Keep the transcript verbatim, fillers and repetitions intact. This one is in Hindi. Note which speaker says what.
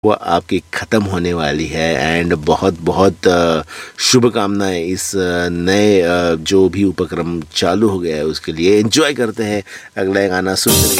Speaker 1: वो आपकी ख़त्म होने वाली है। एंड बहुत बहुत शुभकामनाएं इस अ, नए अ, जो भी उपक्रम चालू हो गया है उसके लिए। एंजॉय करते हैं, अगला गाना सुनते रहिए।